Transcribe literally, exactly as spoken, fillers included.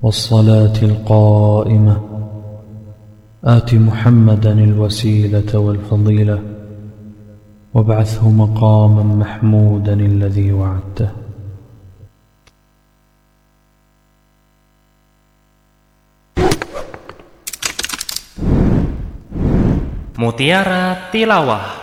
والصلاة القائمة آت محمدا الوسيلة والفضيلة وابعثه مقاما محمودا الذي وعدته. Mutiara Tilawah.